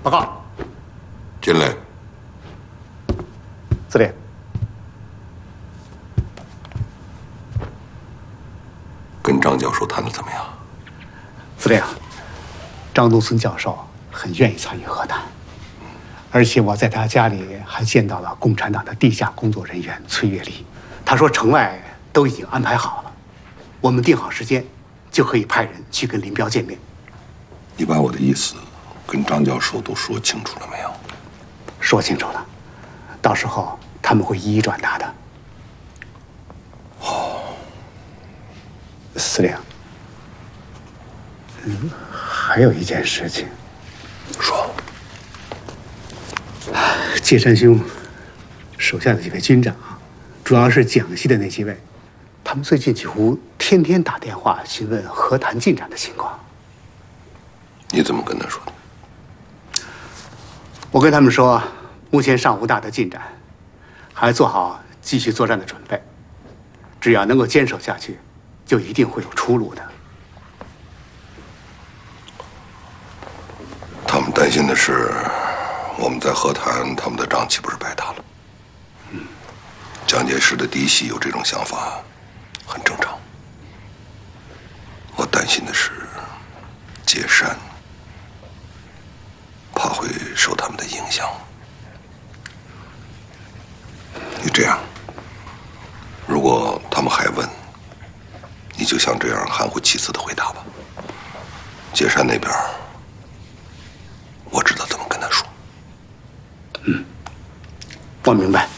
报告。 进来。 司令， 跟张教授谈的怎么样？ 司令，张东村教授很愿意参与和谈，而且我在他家里还见到了共产党的地下工作人员崔月丽。他说城外都已经安排好了，我们定好时间，就可以派人去跟林彪见面。 你把我的意思跟张教授都说清楚了没有？ 说清楚了，到时候他们会一一转达的。 哦， 司令，还有一件事情。 说。 介山兄手下的几位军长啊，主要是蒋系的那几位，他们最近几乎天天打电话询问和谈进展的情况。 你怎么跟他说的？ 我跟他们说，目前尚无大的进展，还做好继续作战的准备。只要能够坚守下去，就一定会有出路的。 他们担心的是，我们在和谈，他们的仗岂不是白打了？蒋介石的嫡系有这种想法，很正常。我担心的是，解山怕会受他们的影响。你这样，如果他们还问，你就像这样含糊其辞的回答吧。解山那边，我知道怎么跟他说。 我明白。